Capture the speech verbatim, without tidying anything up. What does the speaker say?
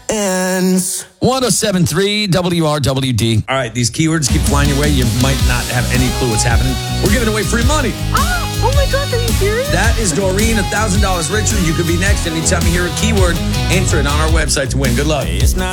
ends. one oh seven point three W R W D. All right, these keywords keep flying your way. You might not have any clue what's happening. We're giving away free money. Oh, oh my God, are you serious? That is Doreen, one thousand dollars richer. You could be next anytime you hear a keyword. Enter it on our website to win. Good luck. It's not